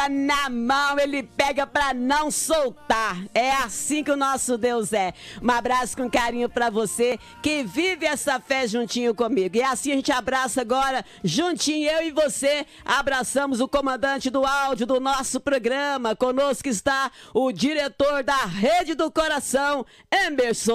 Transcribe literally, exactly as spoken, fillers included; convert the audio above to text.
Na mão, ele pega pra não soltar. É assim que o nosso Deus é. Um abraço com carinho pra você que vive essa fé juntinho comigo. E assim a gente abraça agora, juntinho, eu e você, abraçamos o comandante do áudio do nosso programa. Conosco está o diretor da Rede do Coração, Emerson.